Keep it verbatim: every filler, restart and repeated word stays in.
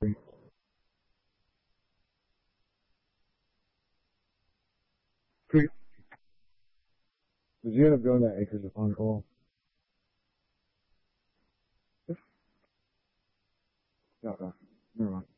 Did you end up going to Acres of Uncle? Okay. Never mind.